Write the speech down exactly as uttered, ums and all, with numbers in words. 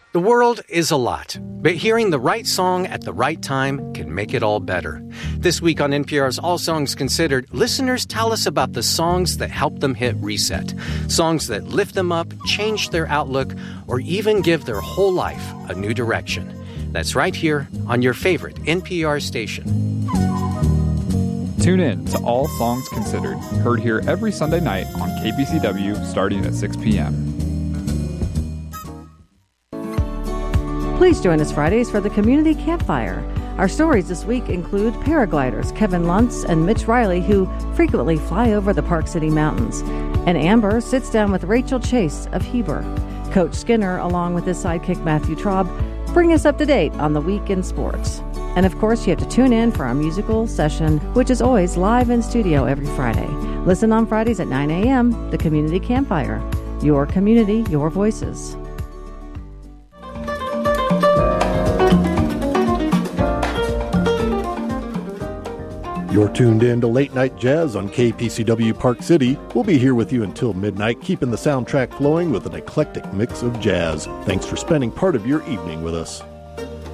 The world is a lot, but hearing the right song at the right time can make it all better. This week on N P R's All Songs Considered, listeners tell us about the songs that help them hit reset. Songs that lift them up, change their outlook, or even give their whole life a new direction. That's right here on your favorite N P R station. Tune in to All Songs Considered, heard here every Sunday night on K P C W starting at six p.m. Please join us Fridays for the Community Campfire. Our stories this week include paragliders Kevin Luntz and Mitch Riley, who frequently fly over the Park City Mountains. And Amber sits down with Rachel Chase of Heber. Coach Skinner, along with his sidekick Matthew Traub, bring us up to date on the week in sports. And of course, you have to tune in for our musical session, which is always live in studio every Friday. Listen on Fridays at nine a.m., the Community Campfire. Your community, your voices. You're tuned in to Late Night Jazz on K P C W Park City. We'll be here with you until midnight, keeping the soundtrack flowing with an eclectic mix of jazz. Thanks for spending part of your evening with us.